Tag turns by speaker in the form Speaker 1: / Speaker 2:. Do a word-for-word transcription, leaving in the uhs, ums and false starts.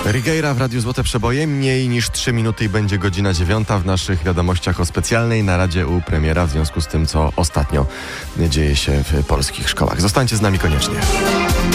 Speaker 1: Righeira w Radiu Złote Przeboje. Mniej niż trzy minuty i będzie godzina dziewiąta. W naszych wiadomościach o specjalnej naradzie u premiera w związku z tym, co ostatnio dzieje się w polskich szkołach. Zostańcie z nami koniecznie.